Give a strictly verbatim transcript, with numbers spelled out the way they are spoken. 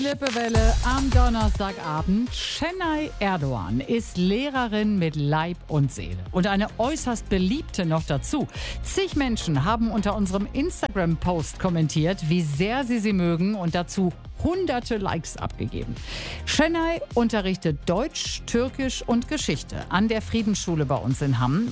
Lippewelle am Donnerstagabend. Şenay Erdoğan ist Lehrerin mit Leib und Seele. Und eine äußerst beliebte noch dazu. Zig Menschen haben unter unserem Instagram-Post kommentiert, wie sehr sie sie mögen und dazu hunderte Likes abgegeben. Şenay unterrichtet Deutsch, Türkisch und Geschichte an der Friedensschule bei uns in Hamm.